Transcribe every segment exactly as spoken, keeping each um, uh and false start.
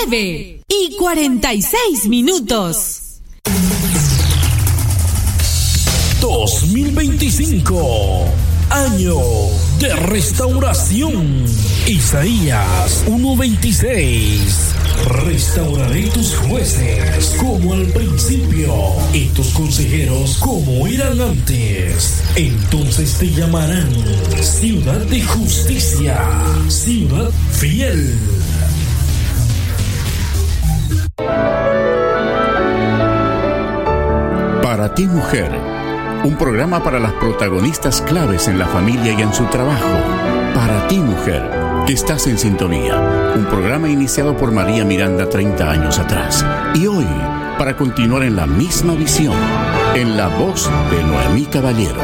nueve y cuarenta y seis minutos. dos mil veinticinco, año de restauración. Isaías uno veintiséis. Restauraré tus jueces como al principio y tus consejeros como eran antes. Entonces te llamarán ciudad de justicia, ciudad fiel. Para ti, mujer, un programa para las protagonistas claves en la familia y en su trabajo. Para ti, mujer, que estás en sintonía. Un programa iniciado por María Miranda treinta años atrás. Y hoy, para continuar en la misma visión, en la voz de Noemí Caballero.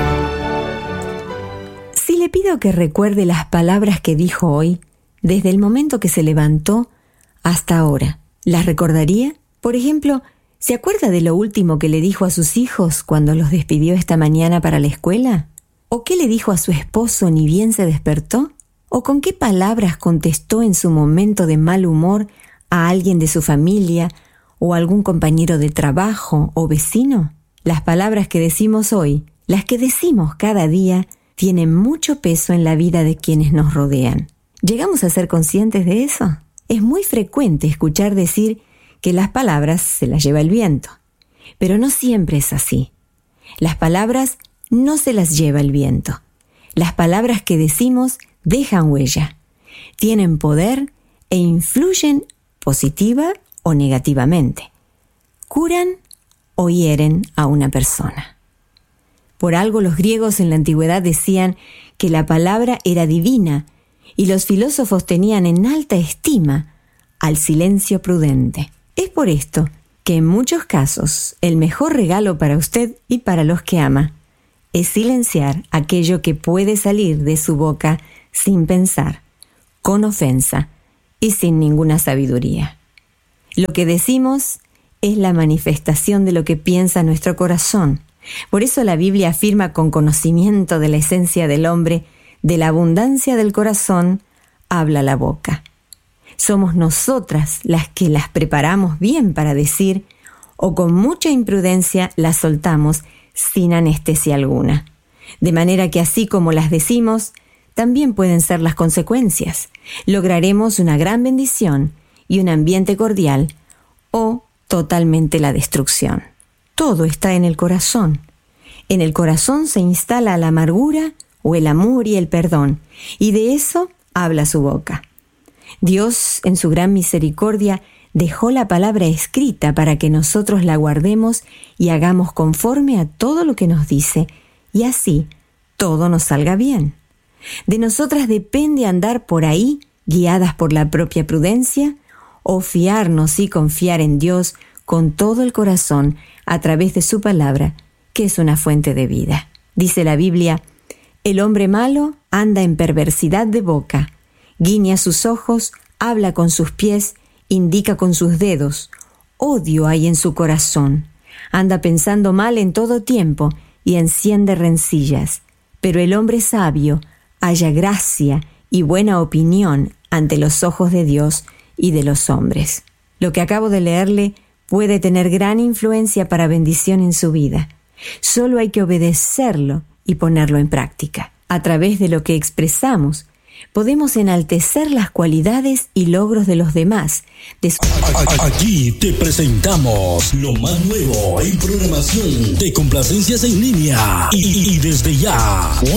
Si le pido que recuerde las palabras que dijo hoy, desde el momento que se levantó hasta ahora, ¿las recordaría? Por ejemplo, ¿se acuerda de lo último que le dijo a sus hijos cuando los despidió esta mañana para la escuela? ¿O qué le dijo a su esposo ni bien se despertó? ¿O con qué palabras contestó en su momento de mal humor a alguien de su familia o algún compañero de trabajo o vecino? Las palabras que decimos hoy, las que decimos cada día, tienen mucho peso en la vida de quienes nos rodean. ¿Llegamos a ser conscientes de eso? Es muy frecuente escuchar decir que las palabras se las lleva el viento, pero no siempre es así. Las palabras no se las lleva el viento. Las palabras que decimos dejan huella, tienen poder e influyen positiva o negativamente. Curan o hieren a una persona. Por algo los griegos en la antigüedad decían que la palabra era divina y los filósofos tenían en alta estima al silencio prudente. Es por esto que en muchos casos el mejor regalo para usted y para los que ama es silenciar aquello que puede salir de su boca sin pensar, con ofensa y sin ninguna sabiduría. Lo que decimos es la manifestación de lo que piensa nuestro corazón. Por eso la Biblia afirma con conocimiento de la esencia del hombre, de la abundancia del corazón, habla la boca. Somos nosotras las que las preparamos bien para decir, o con mucha imprudencia las soltamos sin anestesia alguna. De manera que así como las decimos, también pueden ser las consecuencias. Lograremos una gran bendición y un ambiente cordial, o totalmente la destrucción. Todo está en el corazón. En el corazón se instala la amargura o el amor y el perdón, y de eso habla su boca. Dios, en su gran misericordia, dejó la palabra escrita para que nosotros la guardemos y hagamos conforme a todo lo que nos dice, y así todo nos salga bien. De nosotras depende andar por ahí, guiadas por la propia prudencia, o fiarnos y confiar en Dios con todo el corazón a través de su palabra, que es una fuente de vida. Dice la Biblia, el hombre malo anda en perversidad de boca, guiña sus ojos, habla con sus pies, indica con sus dedos, odio hay en su corazón, anda pensando mal en todo tiempo y enciende rencillas. Pero el hombre sabio halla gracia y buena opinión ante los ojos de Dios y de los hombres. Lo que acabo de leerle puede tener gran influencia para bendición en su vida. Solo hay que obedecerlo y ponerlo en práctica. A través de lo que expresamos, podemos enaltecer las cualidades y logros de los demás. De su... Aquí te presentamos lo más nuevo en programación de complacencias en línea. Y, y desde ya,